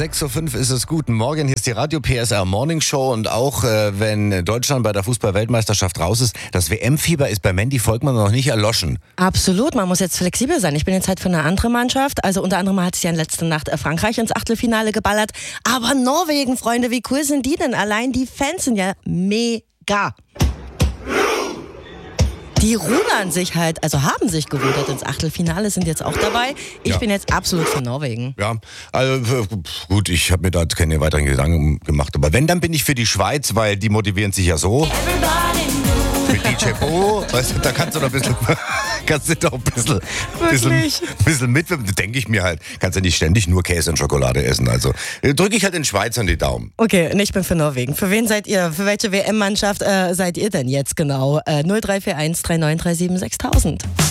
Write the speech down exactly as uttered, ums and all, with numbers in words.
sechs Uhr fünf ist es. Guten Morgen, hier ist die Radio P S R Morning Show und auch äh, wenn Deutschland bei der Fußball-Weltmeisterschaft raus ist, das W M-Fieber ist bei Mandy Volkmann noch nicht erloschen. Absolut, man muss jetzt flexibel sein. Ich bin jetzt halt für eine andere Mannschaft. Also unter anderem hat es ja in letzter Nacht Frankreich ins Achtelfinale geballert. Aber Norwegen, Freunde, wie cool sind die denn? Allein die Fans sind ja mega. Die rudern sich halt, also haben sich gerudert ins Achtelfinale, sind jetzt auch dabei. Ich Ja. bin jetzt absolut für Norwegen. Ja, also gut, ich habe mir da keine weiteren Gedanken gemacht. Aber wenn, dann bin ich für die Schweiz, weil die motivieren sich ja so. Mit D J Bo, weißt du, da kannst du doch ein bisschen, kannst du doch ein bisschen, bisschen, bisschen mitwirken. Da denke ich mir halt, kannst du nicht ständig nur Käse und Schokolade essen. Also drücke ich halt den Schweizern die Daumen. Okay, und ich bin für Norwegen. Für wen seid ihr? Für welche W M-Mannschaft äh, seid ihr denn jetzt genau? Äh, null drei vier eins drei neun drei sieben sechstausend.